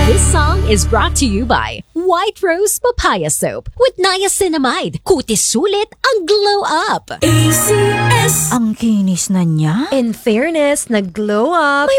This song is brought to you by White Rose Papaya Soap with niacinamide. Kutis sulit ang glow up. ACS. Ang kinis na niya. In fairness, nag-glow up.